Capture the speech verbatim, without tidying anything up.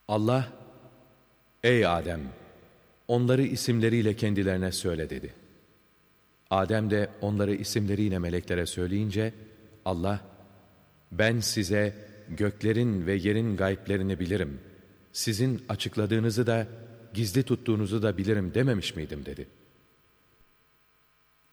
Allah, ''Ey Adem, onları isimleriyle kendilerine söyle.'' dedi. Adem de onları isimleriyle meleklere söyleyince, Allah, ''Ben size göklerin ve yerin gayblerini bilirim. Sizin açıkladığınızı da, gizli tuttuğunuzu da bilirim dememiş miydim?'' dedi.